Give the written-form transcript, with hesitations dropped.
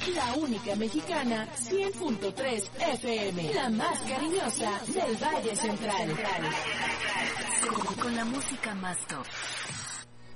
La única mexicana, 100.3 FM, la más cariñosa del Valle Central. Con la música más top.